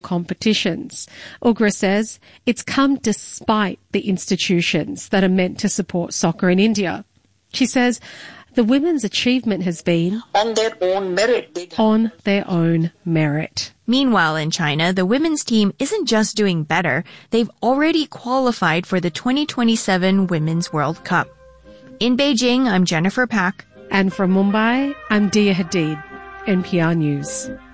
competitions. Ugra says it's come despite the institutions that are meant to support soccer in India. She says the women's achievement has been on their own merit. Meanwhile, in China, the women's team isn't just doing better. They've already qualified for the 2027 Women's World Cup. In Beijing, I'm Jennifer Pak. And from Mumbai, I'm Dia Hadid, NPR News.